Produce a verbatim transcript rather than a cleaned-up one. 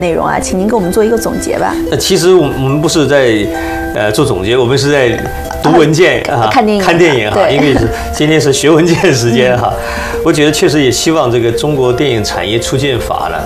内容啊，请您给我们做一个总结吧。 那其实我们不是在呃做总结，我们是在读文件啊， 看电影， 看电影哈，因为是今天是学文件时间哈。我觉得确实也希望这个中国电影产业促进法呢，